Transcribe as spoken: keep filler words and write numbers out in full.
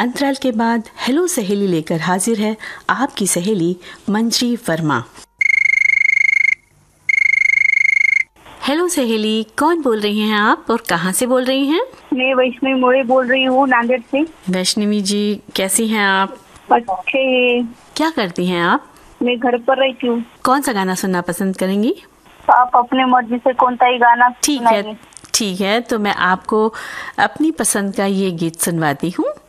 अंतराल के बाद हेलो सहेली लेकर हाजिर है आपकी सहेली मंजी वर्मा। हेलो सहेली, कौन बोल रही हैं आप और कहाँ से बोल रही हैं? मैं वैष्णवी मोरे बोल रही हूँ, नांदेड़ से। वैष्णवी जी, कैसी हैं आप? अच्छे। क्या करती हैं आप? मैं घर पर रहती हूँ। कौन सा गाना सुनना पसंद करेंगी? आप अपने मर्जी से कौन सा ही गाना। ठीक है, ठीक है, तो मैं आपको अपनी पसंद का ये गीत सुनवाती हूँ।